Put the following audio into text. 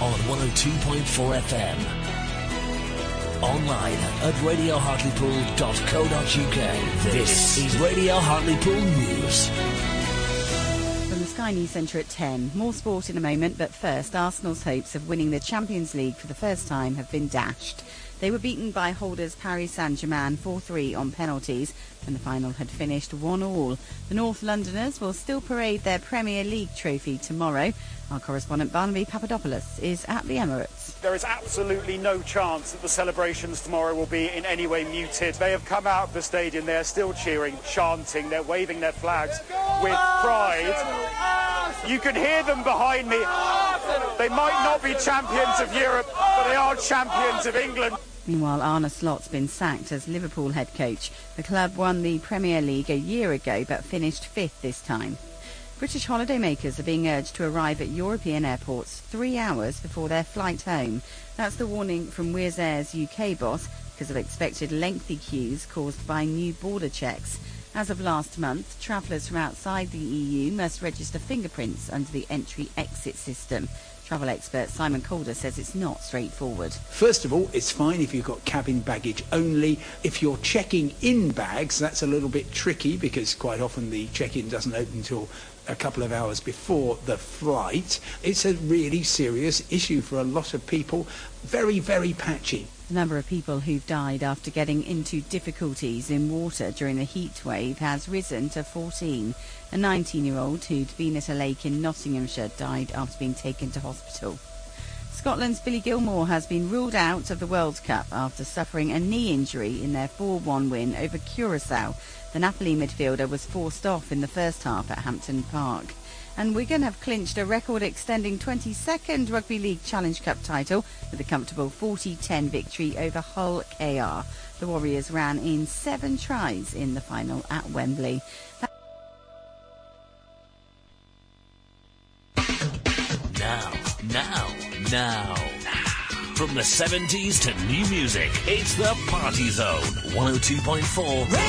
on 102.4 FM. Online at radiohartlepool.co.uk. This is Radio Hartlepool News. From the Sky News Centre at 10. More sport in a moment, but first, Arsenal's hopes of winning the Champions League for the first time have been dashed. They were beaten by holders Paris Saint-Germain 4-3 on penalties when the final had finished 1-1. The North Londoners will still parade their Premier League trophy tomorrow. Our correspondent Barnaby Papadopoulos is at the Emirates. There is absolutely no chance that the celebrations tomorrow will be in any way muted. They have come out of the stadium, they're still cheering, chanting, they're waving their flags with pride. You can hear them behind me. They might not be champions of Europe, but they are champions of England. Meanwhile, Arne Slot's been sacked as Liverpool head coach. The club won the Premier League a year ago, but finished fifth this time. British holidaymakers are being urged to arrive at European airports 3 hours before their flight home. That's the warning from Wizz Air's UK boss because of expected lengthy queues caused by new border checks. As of last month, travellers from outside the EU must register fingerprints under the entry-exit system. Travel expert Simon Calder says it's not straightforward. First of all, it's fine if you've got cabin baggage only. If you're checking in bags, that's a little bit tricky because quite often the check-in doesn't open until a couple of hours before the flight. It's a really serious issue for a lot of people. Very, very patchy. The number of people who've died after getting into difficulties in water during the heat wave has risen to 14. A 19-year-old who'd been at a lake in Nottinghamshire died after being taken to hospital. Scotland's Billy Gilmour has been ruled out of the World Cup after suffering a knee injury in their 4-1 win over Curaçao. The Napoli midfielder was forced off in the first half at Hampton Park. And Wigan have clinched a record-extending 22nd Rugby League Challenge Cup title with a comfortable 40-10 victory over Hull KR. The Warriors ran in 7 tries in the final at Wembley. Now. From the 70s to new music, it's the Party Zone. 102.4